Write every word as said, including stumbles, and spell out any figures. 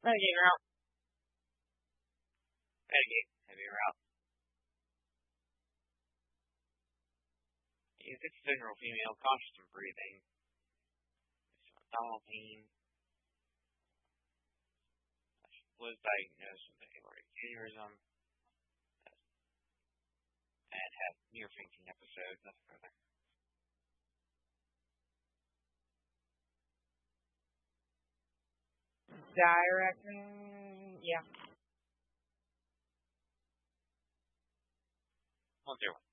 Renegade route. Renegade, heavy route. Is this general female, cautious in breathing? Abdominal pain. Was diagnosed with aortic aneurysm. And had near fainting episodes. Nothing further. Direct, yeah. One zero.